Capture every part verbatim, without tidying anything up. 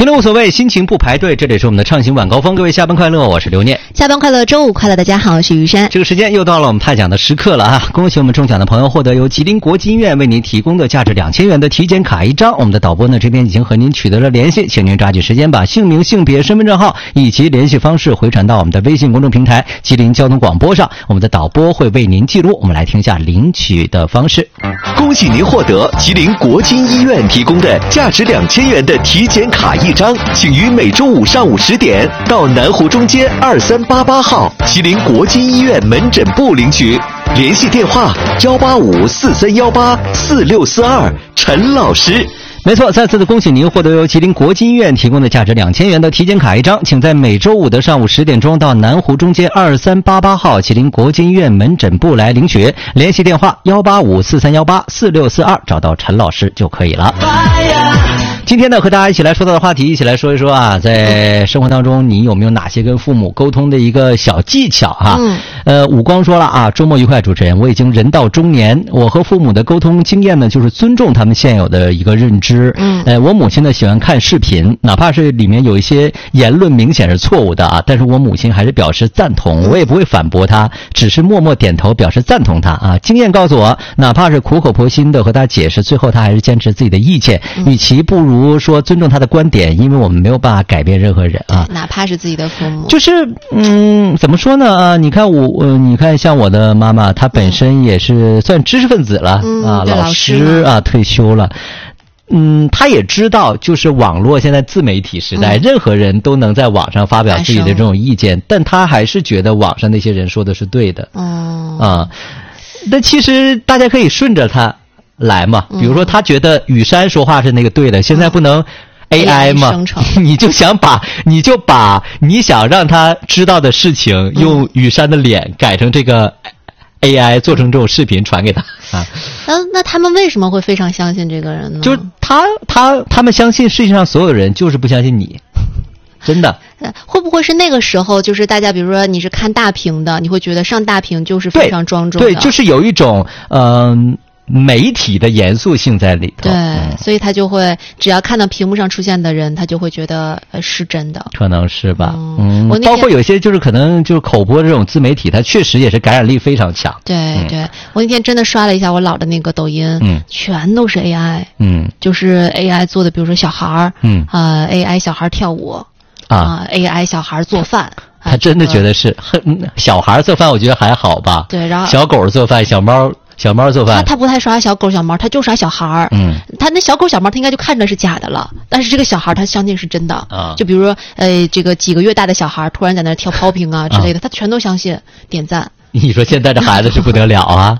评论无所谓，心情不排队，这里是我们的畅行晚高峰。各位下班快乐，我是刘念。 下班快乐，周五快乐，大家好，我是于山。 这个时间又到了我们派奖的时刻了啊！恭喜我们中奖的朋友获得由吉林国际医院为您提供的价值两千元的体检卡一张。我们的导播呢这边已经和您取得了联系，请您抓紧时间把姓名、性别、身份证号以及联系方式回传到我们的微信公众平台吉林交通广播上，我们的导播会为您记录。我们来听一下领取的方式。 恭喜您获得吉林国际医院提供的价值两千元的体检卡一张，请于每周五上午十点到南湖中街二三八八号吉林国际医院门诊部领取，联系电话幺八五四三幺八四六四二，陈老师。 没错，再次的恭喜您获得由吉林国际医院提供的价值两千元的体检卡一张，请在每周五的上午十点钟到南湖中街二三八八号吉林国际医院门诊部来领取，联系电话幺八五四三幺八四六四二，找到陈老师就可以了。今天呢，和大家一起来说到的话题，一起来说一说啊，在生活当中你有没有哪些跟父母沟通的一个小技巧啊？嗯、呃，武光说了啊，周末愉快，主持人，我已经人到中年，我和父母的沟通经验呢，就是尊重他们现有的一个认知。嗯，呃，我母亲呢喜欢看视频，哪怕是里面有一些言论明显是错误的啊，但是我母亲还是表示赞同，我也不会反驳她，只是默默点头表示赞同她啊。经验告诉我，哪怕是苦口婆心的和她解释，最后她还是坚持自己的意见，与其不如说尊重她的观点，因为我们没有办法改变任何人啊， 哪怕是自己的父母。 就是嗯，怎么说呢啊？你看我，呃，你看像我的妈妈，她本身也是算知识分子了、嗯、啊，老师啊，退休了。嗯，他也知道，就是网络现在自媒体时代、嗯，任何人都能在网上发表自己的这种意见，但他还是觉得网上那些人说的是对的。哦，啊，那其实大家可以顺着他来嘛。比如说，他觉得雨山说话是那个对的，嗯、现在不能 A I 嘛，你就想把你就把你想让他知道的事情，嗯、用雨山的脸改成这个 A I， 做成这种视频传给他啊。 那那他们为什么会非常相信这个人呢？ 就是他他他们相信世界上所有的人，就是不相信你，真的。 会不会是那个时候，就是大家比如说你是看大屏的，你会觉得上大屏就是非常庄重的， 对，对，就是有一种嗯。呃媒体的严肃性在里头， 对、嗯，所以他就会只要看到屏幕上出现的人，他就会觉得呃是真的， 可能是吧，嗯，嗯包括有些就是可能就是口播这种自媒体，它确实也是感染力非常强。 对、嗯、对，我那天真的刷了一下我老的那个抖音，嗯，全都是 A I， 嗯，就是 A I 做的，比如说小孩儿，嗯啊、呃、，A I 小孩跳舞啊、呃、，A I 小孩做饭。 他真的觉得是，小孩做饭我觉得还好吧， 对，然后小狗做饭，小猫。小猫做饭， 他他不太刷小狗小猫，他就刷小孩儿。嗯，他那小狗小猫，他应该就看着是假的了，但是这个小孩他相信是真的啊。就比如说，呃，这个几个月大的小孩突然在那跳 popping 啊之类的，啊、他全都相信，点赞。你说现在这孩子是不得了啊！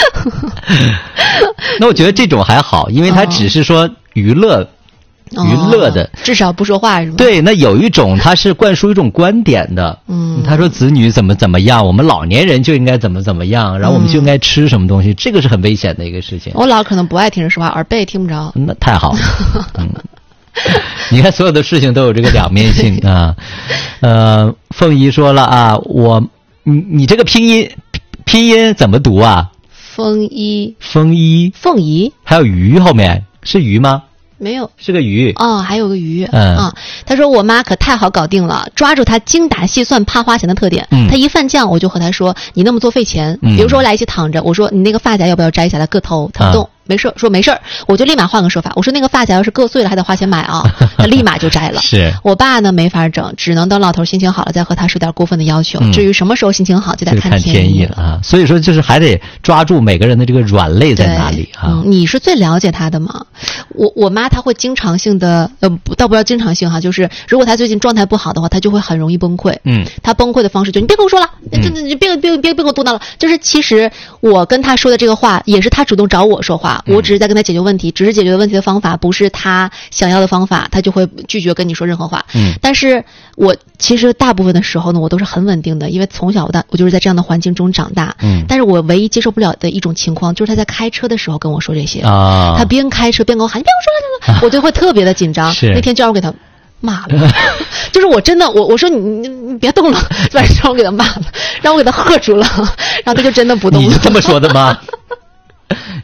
那我觉得这种还好，因为他只是说娱乐。哦、娱乐的、 哦，至少不说话是吗？ 对，那有一种他是灌输一种观点的，嗯，他说子女怎么怎么样，我们老年人就应该怎么怎么样，然后我们就应该吃什么东西，嗯、这个是很危险的一个事情。 我姥可能不爱听人说话，耳背听不着。 那太好了，嗯，你看所有的事情都有这个两面性啊。呃，凤仪说了啊，我你你这个拼音拼音怎么读啊？ 凤仪， 凤仪， 凤仪， 还有鱼后面是鱼吗？ 没有， 是个鱼哦，还有个鱼。 嗯啊，他说我妈可太好搞定了，抓住她精打细算、怕花钱的特点。嗯，她一犯犟，我就和她说：“你那么做费钱。嗯”比如说我俩一起躺着，我说：“你那个发夹要不要摘下来硌头？疼不动？”啊没事，说没事，我就立马换个说法。我说那个发夹要是硌碎了，还得花钱买啊。他立马就摘了。 是我爸呢，没法整，只能等老头心情好了再和他说点过分的要求。嗯、至于什么时候心情好，就得看天意了啊。所以说，就是还得抓住每个人的这个软肋在哪里啊。 嗯、你是最了解他的嘛？我我妈她会经常性的，呃，倒不要经常性哈，就是如果她最近状态不好的话，她就会很容易崩溃。嗯，她崩溃的方式就你别跟我说了，你这你别别别别跟我嘟囔了。就是其实我跟她说的这个话，也是她主动找我说话，我只是在跟她解决问题，只是解决问题的方法不是他想要的方法，他就会拒绝跟你说任何话。嗯，但是我其实大部分的时候呢，我都是很稳定的，因为从小的我就是在这样的环境中长大。嗯，但是我唯一接受不了的一种情况，就是他在开车的时候跟我说这些啊，他边开车边跟我喊你别跟我说了，啊、我就会特别的紧张。是那天就让我给他骂了，就是我真的我我说你你你别动了，晚上我给他骂了，然后我给他喝住了，然后他就真的不动了。 你是这么说的吗？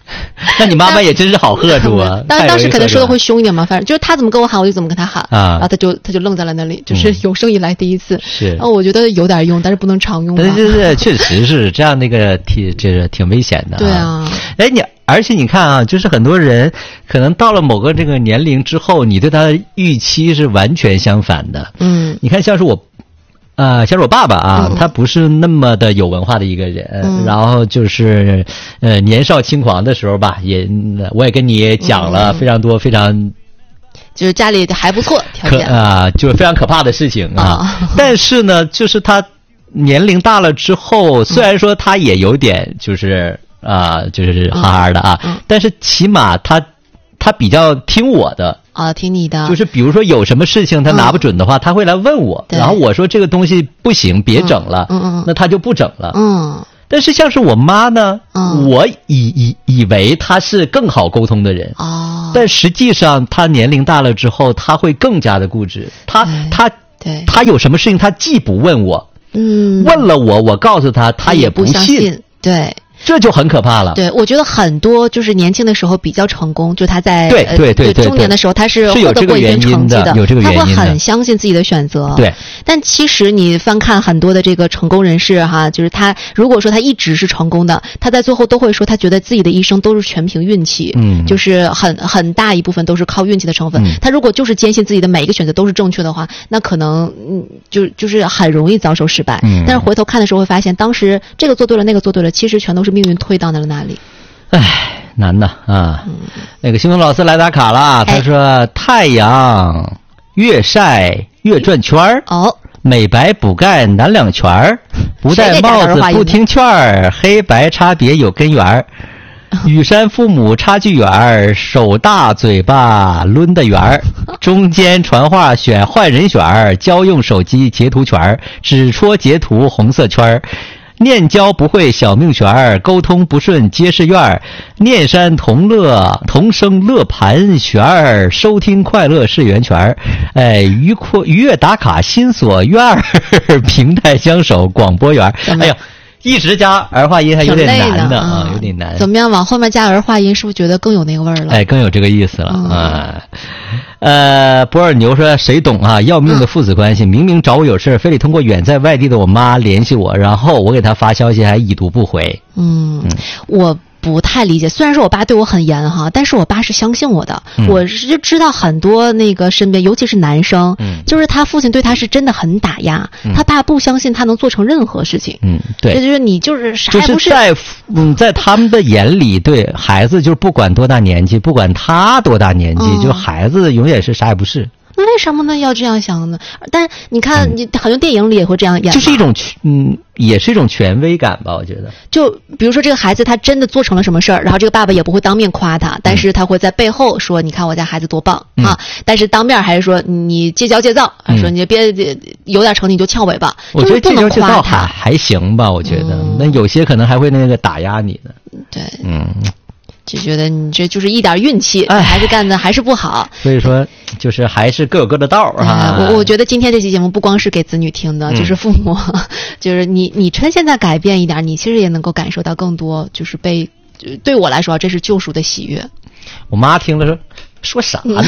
那你妈妈也真是好喝住啊！ 当然当时可能说的会凶一点嘛，反正就是他怎么跟我喊，我就怎么跟他喊啊，然后他就他就愣在了那里，就是有生以来第一次。嗯、 是， 然后我觉得有点用，但是不能常用。 对对对，确实是这样，那个挺这是挺危险的、啊。 对啊， 哎你。而且你看啊，就是很多人可能到了某个这个年龄之后，你对他的预期是完全相反的。嗯，你看像是我，呃，像是我爸爸啊，嗯、他不是那么的有文化的一个人，嗯、然后就是呃年少轻狂的时候吧，也我也跟你讲了非常多非常。 就是家里还不错条件啊、呃，就是非常可怕的事情啊。哦、但是呢，就是他年龄大了之后，虽然说他也有点就是。啊、呃，就是哈哈的啊，嗯嗯、但是起码他他比较听我的啊，听你的。 就是比如说有什么事情他拿不准的话，嗯、他会来问我，然后我说这个东西不行，别整了，嗯嗯，那他就不整了，嗯。但是像是我妈呢，嗯、我以以以为她是更好沟通的人哦，但实际上她年龄大了之后，她会更加的固执，她她对，她有什么事情她既不问我，嗯，问了我，我告诉她，她也不信， 不相信对。 这就很可怕了。 对，我觉得很多就是年轻的时候比较成功，就他在对对对对中年的时候，他是获得过一定成绩的， 有这个原因的， 他会很相信自己的选择。 对， 但其实你翻看很多的这个成功人士哈，就是他如果说他一直是成功的，他在最后都会说他觉得自己的一生都是全凭运气，嗯，就是很很大一部分都是靠运气的成分。嗯、他如果就是坚信自己的每一个选择都是正确的话，那可能嗯就就是很容易遭受失败。嗯，但是回头看的时候会发现，当时这个做对了，那个做对了，其实全都是命运推到那了。哪里？ 唉，难呐啊！嗯、那个星空老师来打卡了，他说：“哎、太阳越晒越转圈儿，哦，美白补钙难两全儿，不戴帽子不听劝儿，黑白差别有根源儿。羽山父母差距远儿，手大嘴巴抡得圆儿，中间传话选坏人选儿，交用手机截图权儿，只戳截图红色圈儿。”念交不会小命悬儿，沟通不顺皆是怨儿。念山同乐同声乐盘旋儿，收听快乐是源泉儿。哎，愉快愉悦打卡心所愿儿，平泰相守广播员。哎呀，一直加儿化音还有点难的啊，有点难。 怎么样？往后面加儿化音，是不是觉得更有那个味儿了？ 哎，更有这个意思了啊。呃，博尔牛说谁懂啊？要命的父子关系，嗯、明明找我有事，非得通过远在外地的我妈联系我，然后我给他发消息还已读不回。 嗯，嗯我不太理解。虽然说我爸对我很严哈，但是我爸是相信我的。嗯、我是知道很多那个身边，尤其是男生，嗯、就是他父亲对他是真的很打压，嗯、他爸不相信他能做成任何事情。 嗯，对， 这就是你就是啥也不是。就是在嗯，在他们的眼里，对孩子就是不管多大年纪，不管他多大年纪，嗯、就孩子永远是啥也不是。 那为什么呢？要这样想呢？但是你看，你好像电影里也会这样演， 就是一种嗯，也是一种权威感吧？我觉得， 就比如说这个孩子他真的做成了什么事儿，然后这个爸爸也不会当面夸他，但是他会在背后说：“你看我家孩子多棒、嗯、啊！”但是当面还是说你戒骄戒躁，嗯、说你别有点成绩你就翘尾巴。 我觉得不能夸他， 还还行吧？我觉得、嗯、那有些可能还会那个打压你的。 对，嗯。就觉得你这就是一点运气，还是干的还是不好。 所以说，就是还是各有各的道儿哈。 我我觉得今天这期节目不光是给子女听的，嗯、就是父母，就是你你趁现在改变一点，你其实也能够感受到更多，就是被对我来说这是救赎的喜悦。 我妈听了说说啥呢？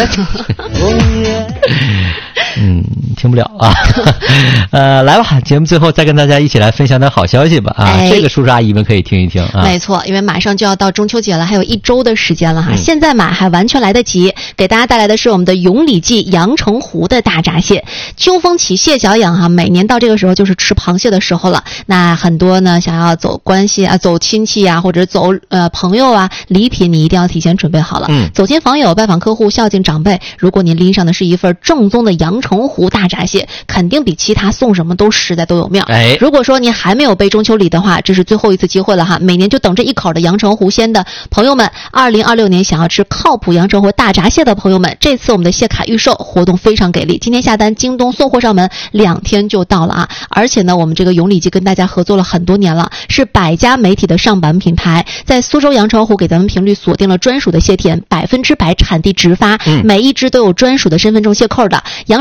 嗯，听不了啊。呃，来吧，节目最后再跟大家一起来分享点好消息吧啊！哎、这个叔叔阿姨们可以听一听啊。 没错，因为马上就要到中秋节了，还有一周的时间了哈。嗯、现在买还完全来得及。给大家带来的是我们的永礼记阳澄湖的大闸蟹。秋风起，蟹脚痒哈，每年到这个时候就是吃螃蟹的时候了。那很多呢想要走关系啊、走亲戚啊，或者走呃朋友啊，礼品你一定要提前准备好了。嗯，走亲访友、拜访客户、孝敬长辈，如果您拎上的是一份正宗的阳澄湖大闸蟹，肯定比其他送什么都实在都有面。哎，如果说您还没有备中秋礼的话，这是最后一次机会了哈！每年就等这一口的阳澄湖鲜的朋友们，二零二六年想要吃靠谱阳澄湖大闸蟹的朋友们，这次我们的蟹卡预售活动非常给力，今天下单，京东送货上门，两天就到了啊！而且呢，我们这个永礼记跟大家合作了很多年了，是百家媒体的上版品牌，在苏州阳澄湖给咱们频率锁定了专属的蟹田，百分之百产地直发，嗯、每一只都有专属的身份证蟹扣的。阳澄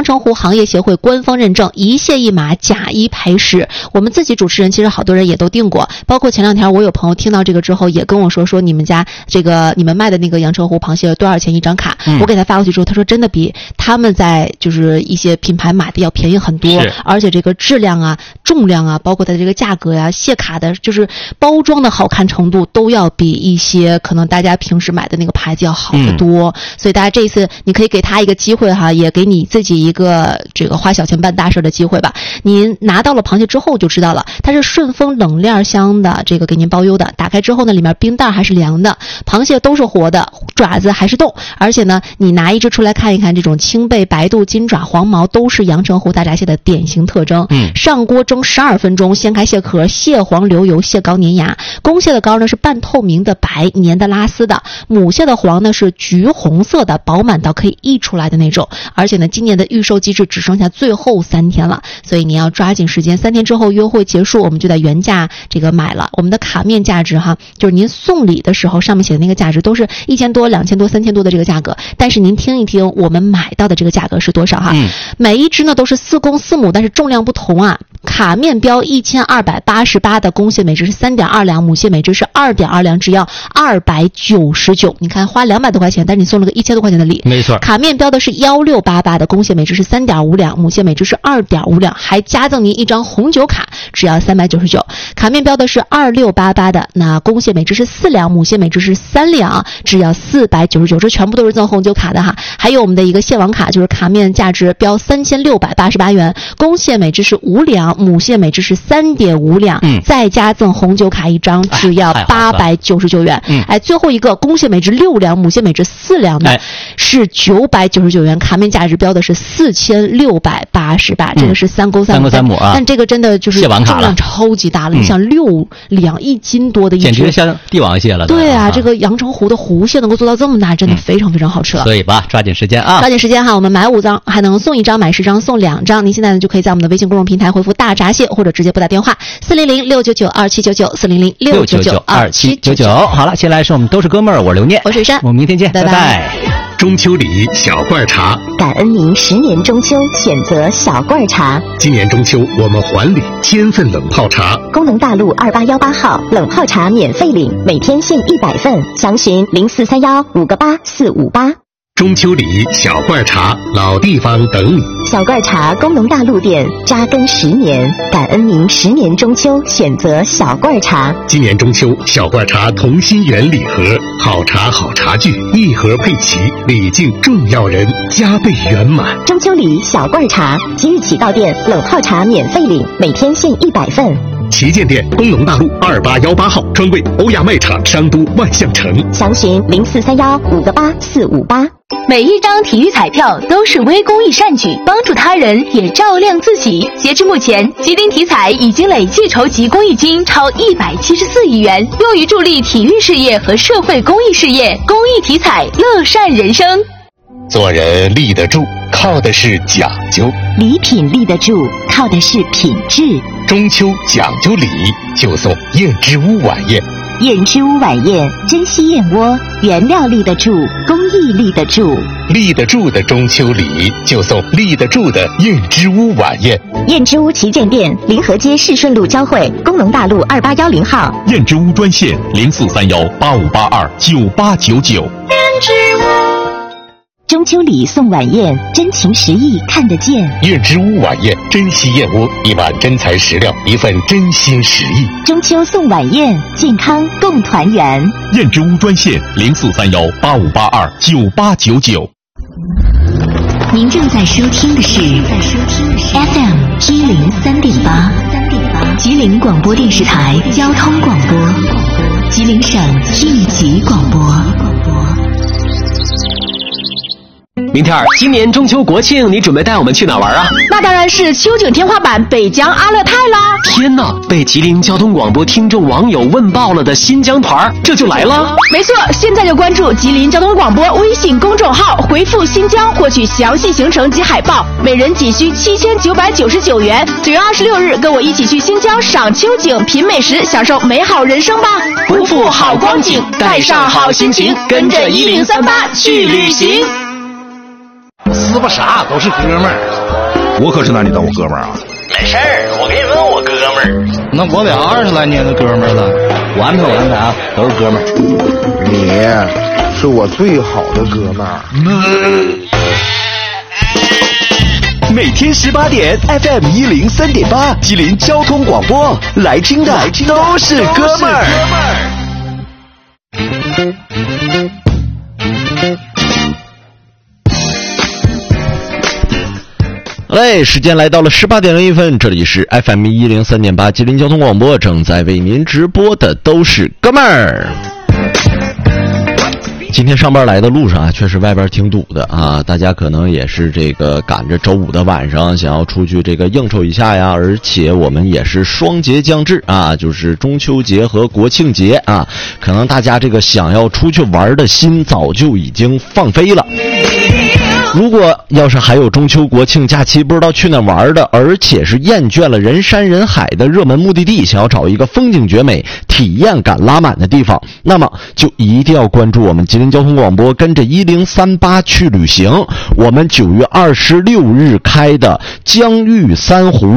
澄湖行业协会官方认证，一蟹一码，假一排十。我们自己主持人其实好多人也都订过，包括前两天我有朋友听到这个之后也跟我说说你们家这个你们卖的那个阳澄湖螃蟹多少钱一张卡、嗯、我给他发过去之后，他说真的比他们在就是一些品牌买的要便宜很多，而且这个质量啊重量啊包括它的这个价格呀、啊、蟹卡的就是包装的好看程度都要比一些可能大家平时买的那个牌子要好得多、嗯、所以大家这一次你可以给他一个机会哈，也给你自己一个这个花小钱办大事的机会吧。您拿到了螃蟹之后就知道了，它是顺丰冷链箱的，这个给您包邮的，打开之后呢里面冰袋还是凉的，螃蟹都是活的，爪子还是动，而且呢你拿一只出来看一看，这种青背、白肚、金爪、黄毛都是阳澄湖大闸蟹的典型特征。嗯，上锅蒸十二分钟，掀开蟹壳，蟹黄流油，蟹膏粘牙。公蟹的膏呢是半透明的白，粘的拉丝的，母蟹的黄呢是橘红色的，饱满到可以溢出来的那种。而且呢今年的预售机制只剩下最后三天了，所以你要抓紧时间，三天之后优惠结束我们就在原价这个买了。我们的卡面价值哈，就是您送礼的时候上面写的那个价值都是一千多、两千多、三千多的这个价格，但是您听一听我们买到的这个价格是多少哈？嗯，每一只呢都是四公四母，但是重量不同啊。卡面标一千二百八十八的公蟹每只是三点二两，母蟹每只是二点二两，只要二百九十九。你看花两百多块钱，但是你送了个一千多块钱的礼， 没错。 卡面标的是一六八八的公蟹每只是三点五两，母蟹每只是二点五两，还加赠您一张红酒卡，只要三百九十九。卡面标的是二六八八的，那公蟹每只是四两，母蟹每只是三两，只要四百九十九。这全部都是赠红酒卡的哈。还有我们的一个蟹王卡，就是卡面价值标三千六百八十八元，公蟹每只是五两，母蟹每只是三点五两，嗯，再加赠红酒卡一张，只要八百九十九元。嗯，哎，最后一个公蟹每只六两，母蟹每只四两的，哎、是九百九十九元，卡面价值标的是四千六百八十八，这个是三钩三母， 三钩三母啊。 但这个真的就是重量超级大了，你想六两一斤多的一只， 简直像帝王蟹了。 对啊，啊这个阳澄湖的湖蟹能够做到这么大，真的非常非常好吃了。 所以吧，抓紧时间啊， 抓紧时间哈，我们买五张还能送一张，买十张送两张。您现在呢就可以在我们的微信公众平台回复大闸蟹，或者直接拨打电话四零零六九九二七九九四零零六九九二七九九。 好了，接下来是我们都是哥们儿，我是刘念， 我是珊， 我们明天见， 拜拜。 拜拜。 中秋礼小罐茶， 感恩您十年中秋选择小罐茶。 今年中秋我们还礼千份冷泡茶， 工农大路二八幺八号冷泡茶免费领，每天限一百份，详询零四三幺五个八四五八。 中秋礼小罐茶，老地方等你。 小罐茶工农大路店扎根十年，感恩您十年中秋选择小罐茶。 今年中秋小罐茶同心圆礼盒，好茶好茶具，一盒配齐，礼敬重要人，加倍圆满。 中秋礼小罐茶，即日起到店冷泡茶免费领，每天限一百份。 旗舰店工农大路二八幺八号，专柜欧亚卖场商都万象城， 详询零四三幺五个八四五八。 每一张体育彩票都是微公益善举，帮助他人也照亮自己。截至目前，吉林体彩已经累计筹集公益金超一百七十四亿元，用于助力体育事业和社会公益事业。公益体彩，乐善人生。 做人立得住，靠的是讲究； 礼品立得住，靠的是品质。 中秋讲究礼，就送燕之屋晚宴。 燕之屋晚宴，珍稀燕窝，原料立得住，工艺立得住。 立得住的中秋礼，就送立得住的燕之屋晚宴。 燕之屋旗舰店，临河街市顺路交汇，工农大路二八幺零号。 燕之屋专线零四三幺八五八二九八九九。燕之屋。 中秋礼送晚宴，真情实意看得见。 燕之屋晚宴，珍稀燕窝，一碗真材实料，一份真心实意。 中秋送晚宴，健康共团圆。 燕之屋专线零四三幺八五八二九八九九。 您正在收听的是 F M 一零三点八，吉林广播电视台交通广播，吉林省一级广播。 明天今年中秋国庆，你准备带我们去哪玩啊？ 那当然是秋景天花板北疆阿勒泰啦！ 天哪，被吉林交通广播听众网友问爆了的新疆团，这就来了？ 没错，现在就关注吉林交通广播微信公众号，回复新疆获取详细行程及海报，每人仅需七千九百九十九元。九月二十六日，跟我一起去新疆赏秋景、品美食，享受美好人生吧！ 不负好光景，带上好心情，跟着一零三八去旅行。 师傅啥都是哥们儿。 我可是拿你当我哥们儿啊。 没事儿，我给你问我哥们儿。 那我俩二十来年的哥们儿了， 完不完的啊，都是哥们儿。 你是我最好的哥们儿。 每天十八点 F M 一零三点八，吉林交通广播，来听的都是哥们儿。 嘞，时间来到了十八点零一分，这里是 F M 一零三点八吉林交通广播，正在为您直播的都是哥们儿。今天上班来的路上啊，确实外边挺堵的啊，大家可能也是这个赶着周五的晚上想要出去这个应酬一下呀，而且我们也是双节将至啊，就是中秋节和国庆节啊，可能大家这个想要出去玩的心早就已经放飞了。如果要是还有中秋国庆假期不知道去哪玩的，而且是厌倦了人山人海的热门目的地，想要找一个风景绝美、体验感拉满的地方，那么就一定要关注我们吉林交通广播，跟着一零三八去旅行。我们九月二十六日开的江豫三湖